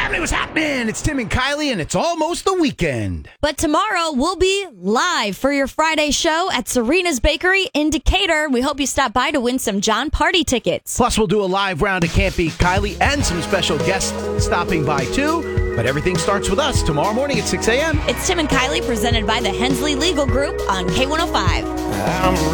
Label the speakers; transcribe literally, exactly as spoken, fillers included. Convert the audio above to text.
Speaker 1: Family, what's happening? It's Tim and Kylie, and it's almost the weekend.
Speaker 2: But tomorrow we'll be live for your Friday show at Serena's Bakery in Decatur. We hope you stop by to win some John Party tickets.
Speaker 1: Plus, we'll do a live round of Can't Beat Kylie and some special guests stopping by, too. But everything starts with us tomorrow morning at six a.m.
Speaker 2: It's Tim and Kylie presented by the Hensley Legal Group on K one oh five.
Speaker 1: I'm